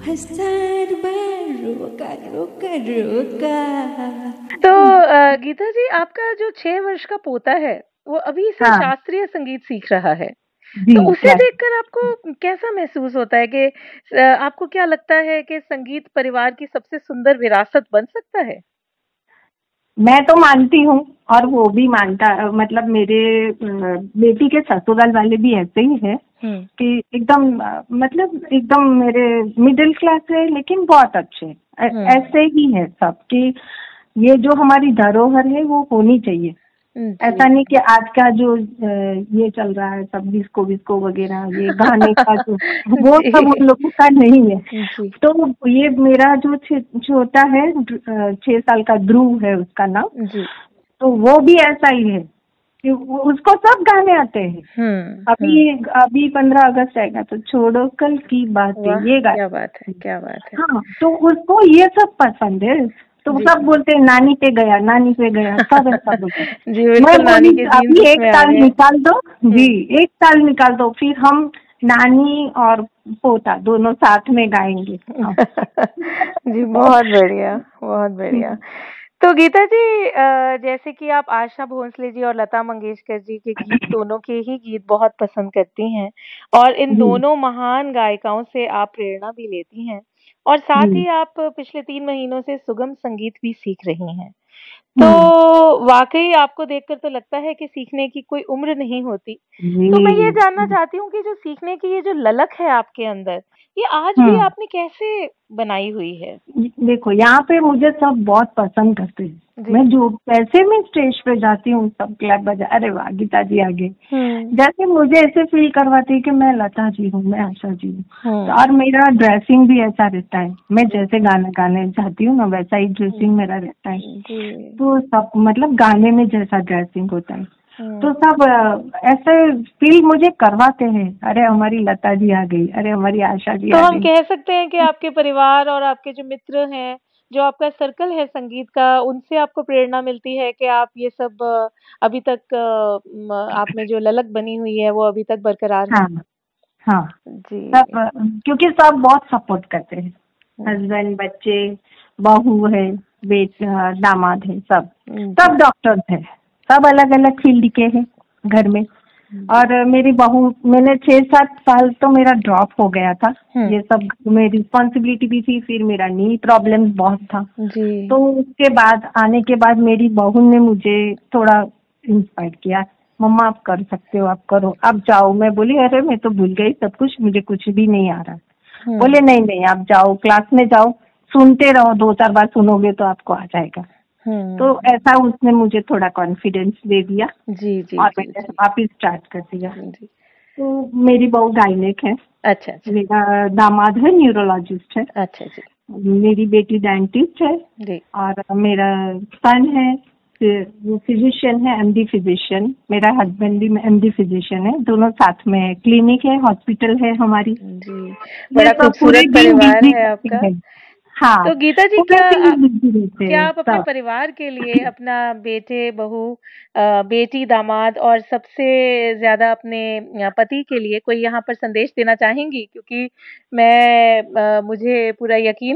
हजार बार रोका रोका रोका। तो गीता जी, आपका जो 6 वर्ष का पोता है वो अभी से हाँ शास्त्रीय संगीत सीख रहा है, जी तो उसे right. देखकर आपको कैसा महसूस होता है कि आपको क्या लगता है कि संगीत परिवार की सबसे सुंदर विरासत बन सकता है? मैं तो मानती हूँ और वो भी मानता, मतलब मेरे बेटी के ससुराल वाले भी ऐसे ही है कि एकदम मतलब एकदम मेरे मिडिल क्लास है लेकिन बहुत अच्छे ऐसे ही है सब कि ये जो हमारी धरोहर है वो होनी चाहिए। ऐसा नहीं कि आज का जो ये चल रहा है सब डिस्को विस्को वगैरह ये गाने का जो वो सब उन लोगों का नहीं है। जी। तो ये मेरा जो छोटा है 6 साल का ध्रुव है उसका नाम जी। तो वो भी ऐसा ही है कि उसको सब गाने आते हैं। अभी 15 अगस्त आएगा तो छोड़ो कल की बातें ये गाने। क्या बात है, क्या बात है। हाँ तो उसको ये सब पसंद है तो सब बोलते हैं नानी पे गया सब ऐसा बोलते हैं। जी, मैं नानी बोली के अभी जीन्स एक में आ साल गए। निकाल दो जी, एक साल निकाल दो फिर हम नानी और पोता दोनों साथ में गाएंगे। जी, बहुत बढ़िया, बहुत बढ़िया। तो गीता जी, जैसे कि आप आशा भोसले जी और लता मंगेशकर जी के गीत दोनों के ही गीत बहुत पसंद करती हैं और इन दोनों महान गायिकाओं से आप प्रेरणा भी लेती हैं और साथ ही आप पिछले 3 महीनों से सुगम संगीत भी सीख रही हैं। तो वाक़ई आपको देखकर तो लगता है कि सीखने की कोई उम्र नहीं होती। तो मैं ये जानना चाहती हूँ कि जो सीखने की ये जो ललक है आपके अंदर, ये आज भी आपने कैसे बनाई हुई है? देखो यहाँ पे मुझे सब बहुत पसंद करते हैं। मैं जो पैसे में स्टेज पे जाती हूँ सब क्लैप बजा, अरे वाह गीता जी आगे। जैसे मुझे ऐसे फील करवाती है कि मैं लता जी हूँ, मैं आशा जी हूँ। और मेरा ड्रेसिंग भी ऐसा रहता है, मैं जैसे गाना गाने चाहती हूँ ना वैसा ही ड्रेसिंग मेरा रहता है। तो सब मतलब गाने में जैसा ड्रेसिंग होता है तो सब ऐसे फील मुझे करवाते हैं, अरे हमारी लता जी आ गई, अरे हमारी आशा जी तो आ हम गई। कह सकते हैं कि आपके परिवार और आपके जो मित्र हैं, जो आपका सर्कल है संगीत का, उनसे आपको प्रेरणा मिलती है कि आप ये सब अभी तक आप में जो ललक बनी हुई है वो अभी तक बरकरार है? हाँ जी। सब क्योंकि सब बहुत सपोर्ट करते हैं, हस्बैंड, बच्चे, बहू है, बेटा, दामाद है, सब डॉक्टर्स है, सब अलग अलग फील्ड के हैं घर में। और मेरी बहू, मैंने 6-7 साल तो मेरा ड्रॉप हो गया था, ये सब में रिस्पॉन्सिबिलिटी भी थी, फिर मेरा नी प्रॉब्लम बहुत था। तो उसके बाद आने के बाद मेरी बहू ने मुझे थोड़ा इंस्पायर किया, मम्मा आप कर सकते हो, आप करो, आप जाओ। मैं बोली अरे मैं तो भूल गई सब कुछ, मुझे कुछ भी नहीं आ रहा। बोले नहीं नहीं आप जाओ, क्लास में जाओ, सुनते रहो, 2-4 बार सुनोगे तो आपको आ जाएगा। तो ऐसा उसने मुझे थोड़ा कॉन्फिडेंस दे दिया और मैंने वापिस स्टार्ट कर दिया। तो मेरी बहू गायनिक है। अच्छा। मेरा दामाद है न्यूरोलॉजिस्ट है। अच्छा जी। मेरी बेटी डेंटिस्ट है और मेरा सन है वो फिजिशियन है, एमडी फिजिशियन। मेरा हस्बैंड भी एमडी फिजिशियन है, दोनों साथ में क्लिनिक है, हॉस्पिटल है हमारी। जी, बड़ा खूबसूरत परिवार है आपका। हाँ। तो गीता जी, क्या आप अपने परिवार के लिए अपना बेटे, बहू, बेटी, दामाद और सबसे ज़्यादा अपने पति के लिए कोई यहाँ पर संदेश देना चाहेंगी? क्योंकि मुझे पूरा यकीन